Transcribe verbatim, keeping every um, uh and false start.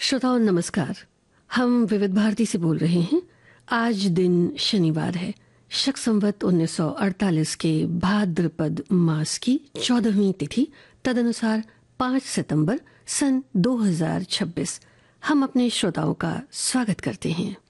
श्रोताओं नमस्कार। हम विविध भारती से बोल रहे हैं। आज दिन शनिवार है, शक संवत उन्नीस सौ अड़तालीस के भाद्रपद मास की चौदहवीं तिथि, तदनुसार पाँच सितंबर सन दो हज़ार छब्बीस। हम अपने श्रोताओं का स्वागत करते हैं।